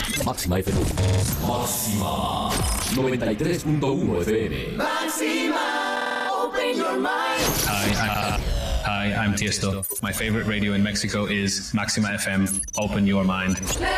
Máxima FM. Máxima 93.1 FM. Máxima, open your mind. Hi, I'm Tiesto. My favorite radio in Mexico is Maxima FM. Open your mind.